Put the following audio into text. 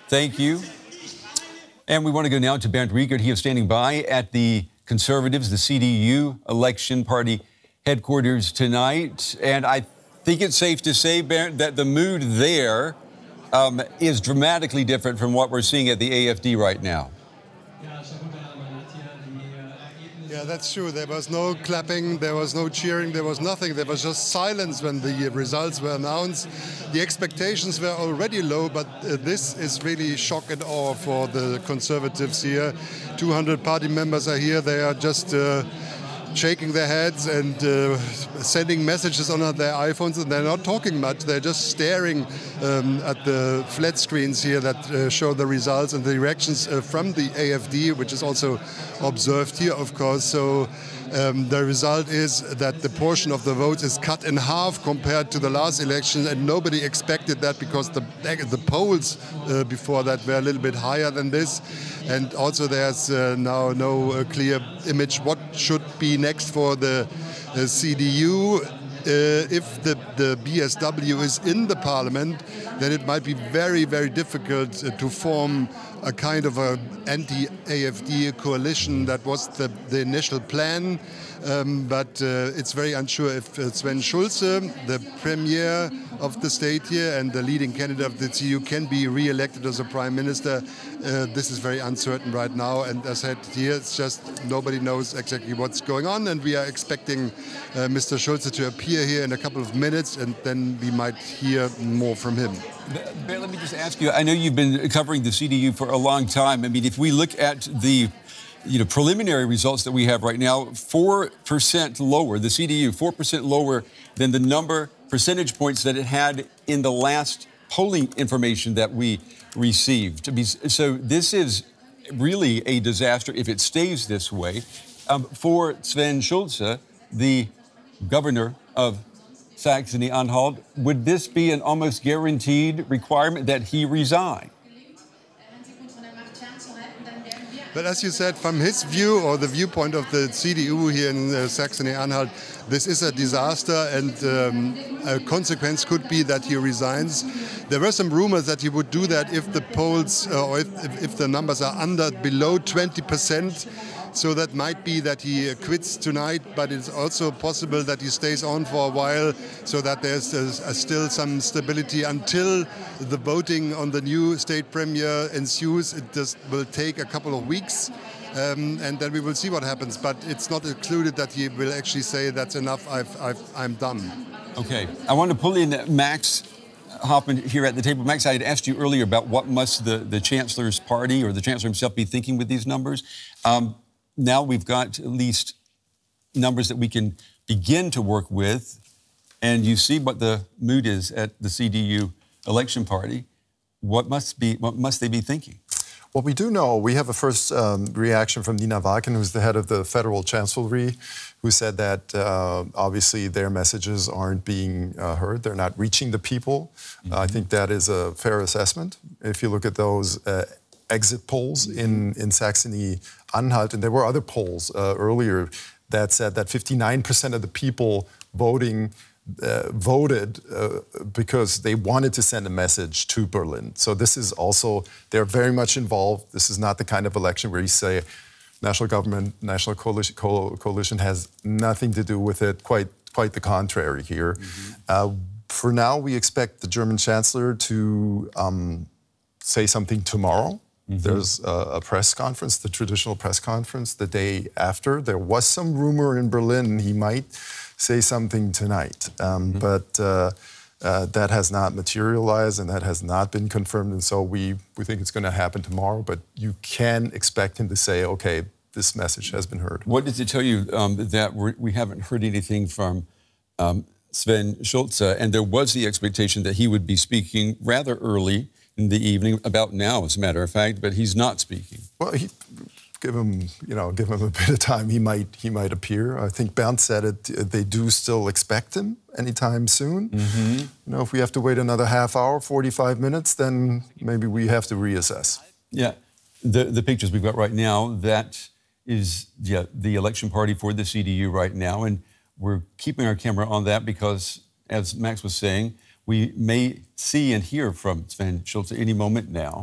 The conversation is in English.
Thank you. And we want to go now to Bernd Riegert. He is standing by at the Conservatives, the CDU election party headquarters tonight. And I think it's safe to say, Bernd, that the mood there is dramatically different from what we're seeing at the AfD right now. Yeah, that's true. There was no clapping, there was no cheering, there was nothing. There was just silence when the results were announced. The expectations were already low, but this is really shock and awe for the Conservatives here. 200 party members are here. They are just shaking their heads and sending messages on their iPhones, and they're not talking much. They're just staring at the flat screens here that show the results and the reactions from the AfD, which is also observed here, of course. So the result is that the portion of the votes is cut in half compared to the last election, and nobody expected that because the polls before that were a little bit higher than this. And also there's now no clear image what should be next for the CDU. If the BSW is in the parliament, then it might be very, very difficult to form a kind of an anti-AfD coalition. That was the initial plan, but it's very unsure if Sven Schulze, the premier of the state here and the leading candidate of the CDU, can be re-elected as a prime minister. This is very uncertain right now, and as I said here, it's just nobody knows exactly what's going on, and we are expecting Mr. Schulze to appear here in a couple of minutes, and then we might hear more from him. Let me just ask you, I know you've been covering the CDU for a long time. I mean, if we look at the preliminary results that we have right now, 4% lower, the CDU, 4% lower than the percentage points that it had in the last polling information that we received. So this is really a disaster if it stays this way. For Sven Schulze, the governor of Saxony-Anhalt, would this be an almost guaranteed requirement that he resign? But as you said, from his view or the viewpoint of the CDU here in Saxony-Anhalt, this is a disaster, and a consequence could be that he resigns. There were some rumors that he would do that if the polls or if the numbers are below 20%. So that might be that he quits tonight, but it's also possible that he stays on for a while so that there's still some stability until the voting on the new state premier ensues. It just will take a couple of weeks, and then we will see what happens. But it's not excluded that he will actually say that's enough, I'm done. Okay, I want to pull in Max Hoffman here at the table. Max, I had asked you earlier about what must the Chancellor's party or the Chancellor himself be thinking with these numbers. Now we've got at least numbers that we can begin to work with, and you see what the mood is at the CDU election party. What must they be thinking? Well, we do know, we have a first reaction from Nina Walken, who's the head of the Federal Chancellery, who said that obviously their messages aren't being heard. They're not reaching the people. I think that is a fair assessment. If you look at those exit polls in Saxony-Anhalt, and there were other polls earlier that said that 59% of the people voted because they wanted to send a message to Berlin. So this is also, they're very much involved. This is not the kind of election where you say national government, national coalition has nothing to do with it, quite the contrary here. For now, we expect the German Chancellor to say something tomorrow. There's a press conference, the traditional press conference, the day after. There was some rumor in Berlin he might say something tonight, but that has not materialized and that has not been confirmed. And so we think it's going to happen tomorrow, but you can expect him to say, okay, this message has been heard. What does it tell you that we haven't heard anything from Sven Schulze, and there was the expectation that he would be speaking rather early in the evening, about now, as a matter of fact, but he's not speaking. Well, give him a bit of time. He might appear. I think Bernd said it. They do still expect him anytime soon. If we have to wait another half hour, 45 minutes, then maybe we have to reassess. Yeah, the pictures we've got right now, that is the election party for the CDU right now, and we're keeping our camera on that because, as Max was saying, we may see and hear from Sven Schulze any moment now.